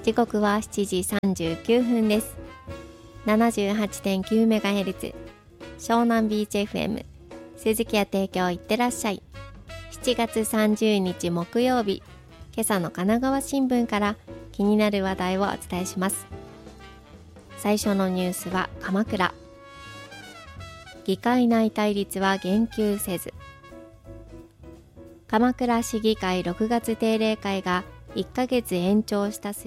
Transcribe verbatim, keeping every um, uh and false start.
時刻はしちじさんじゅうきゅうふんです。 ななじゅうはちてんきゅうメガヘルツ 湘南ビーチ エフエム 鈴木屋提供いってらっしゃい。しちがつさんじゅうにち木曜日、今朝の神奈川新聞から気になる話題をお伝えします。最初のニュースは鎌倉。議会内対立は言及せず。鎌倉市議会ろくがつ定例会がいっかげつ延長した末